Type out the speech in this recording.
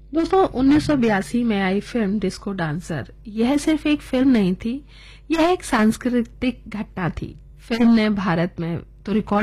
दोस्तों 1982 में आई film disco dancer यह सिर्फ एक फिल्म नहीं थी, यह एक सांस्कृतिक घटना थी। फिल्म ने भारत में तो रिकॉर्ड